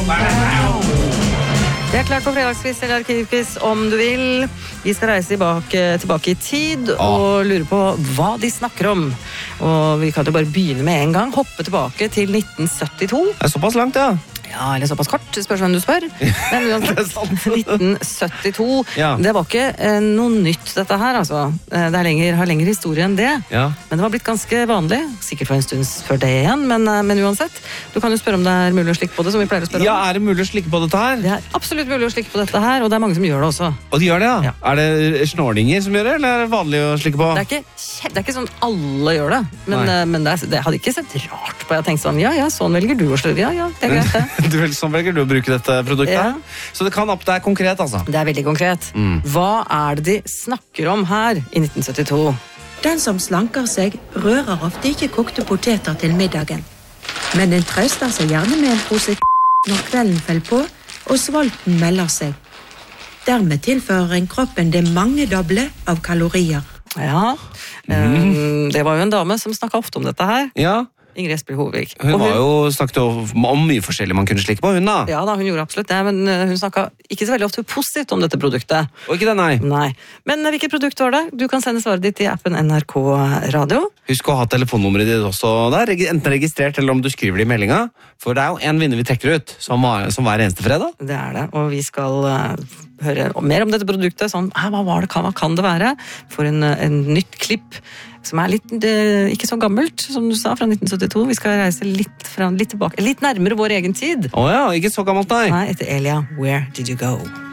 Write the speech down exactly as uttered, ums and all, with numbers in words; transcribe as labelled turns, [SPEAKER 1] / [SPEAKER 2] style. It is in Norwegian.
[SPEAKER 1] Det er klart for fredagsquiz eller arkivquiz om du vil. Vi skal reise tilbake, tilbake i tid og lure på hva de snakker om. Og vi kan jo bare begynne med en gang. Hoppe tilbake til nitten syttito.
[SPEAKER 2] Det er såpass langt, ja.
[SPEAKER 1] Ja, eller såpass kort, spørs hvem du spør. Men uansett, nitten syttito, ja. Det var ikke eh, noe nytt dette her, altså. Det er lenger, har lengre historie enn det.
[SPEAKER 2] Ja.
[SPEAKER 1] Men det var blitt ganske vanlig, sikkert for en stund før det igjen, men, men uansett. Du kan jo spørre om det er mulig å slikke på det, som vi pleier å spørre om.
[SPEAKER 2] Ja, er det mulig å slikke på dette her?
[SPEAKER 1] Det er absolutt mulig å slikke på dette her, og det er mange som gjør det også.
[SPEAKER 2] Og de gjør det, ja? Ja. Er det snorlinger som gjør det, eller er det vanlig å slikke på?
[SPEAKER 1] Det er ikke, det er ikke sånn alle gjør det, men, men det, er, det hadde ikke sett rart på. Jeg tenkte sånn, ja, ja, sånn velger du å slå. Ja, ja, det er greit det.
[SPEAKER 2] du vel, sånn velger du å bruke dette produktet?
[SPEAKER 1] Ja.
[SPEAKER 2] Så det kan opp, det er konkret, altså?
[SPEAKER 1] Det er veldig konkret. Mm. Hva er det de snakker om her i nitten syttito?
[SPEAKER 3] Den som slanker seg rører ofte ikke kokte poteter til middagen. Men den trøster seg gjerne med en pose når kvelden fell på, og svalten melder seg. Dermed tilfører en kroppen det mange doble av kalorier.
[SPEAKER 1] Ja, mm. um, det var jo en dame som snakket ofte om dette her.
[SPEAKER 2] Ja.
[SPEAKER 1] Ingrid Espelid Hovig.
[SPEAKER 2] Hun, hun var jo snakket om mye forskjellig man kunne slikke på, hun da.
[SPEAKER 1] Ja da, hun gjorde absolutt det, men hun snakket ikke så veldig ofte positivt om dette produktet.
[SPEAKER 2] Og ikke det, nei.
[SPEAKER 1] Nei. Men hvilket produkt var det? Du kan sende svaret ditt i appen N R K Radio.
[SPEAKER 2] Husk å ha telefonnummeret ditt også der, enten registrert eller om du skriver det i meldinga, for det er jo en vinner vi trekker ut, som, var, som hver eneste fredag.
[SPEAKER 1] Det er det, og vi skal uh, høre mer om dette produktet, sånn, hva var det, hva kan det være? For en, en nytt klipp, som er litt, det, ikke så gammelt, som du sa, fra nitten syttito. Vi skal reise litt, fra, litt tilbake, litt nærmere vår egen tid.
[SPEAKER 2] Åja, ikke så gammelt, nei.
[SPEAKER 1] Nei, etter Elia, Where Did You Go?